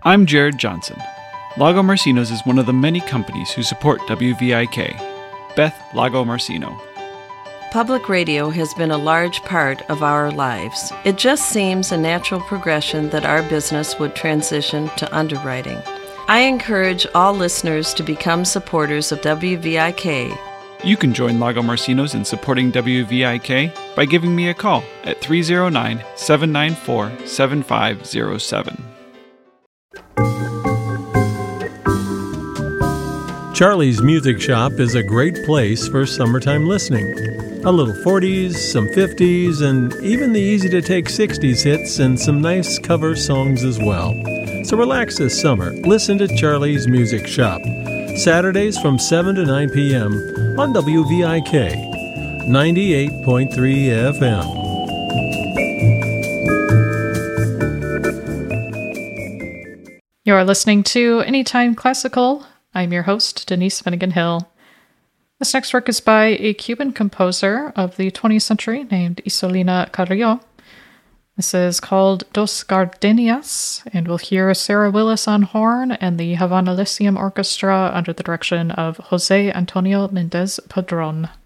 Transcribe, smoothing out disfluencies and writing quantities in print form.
I'm Jared Johnson. Lago Marcinos is one of the many companies who support WVIK. Beth Lago Marcino. Public radio has been a large part of our lives. It just seems a natural progression that our business would transition to underwriting. I encourage all listeners to become supporters of WVIK. You can join Lago Marcinos in supporting WVIK by giving me a call at 309-794-7507. Charlie's Music Shop is a great place for summertime listening. A little 40s, some 50s, and even the easy-to-take 60s hits and some nice cover songs as well. So relax this summer. Listen to Charlie's Music Shop. Saturdays from 7 to 9 p.m. on WVIK 98.3 FM. You're listening to Anytime Classical. I'm your host, Denise Finnegan Hill. This next work is by a Cuban composer of the 20th century named Isolina Carrillo. This is called Dos Gardenias, and we'll hear Sarah Willis on horn and the Havana Lyceum Orchestra under the direction of Jose Antonio Mendez Padron.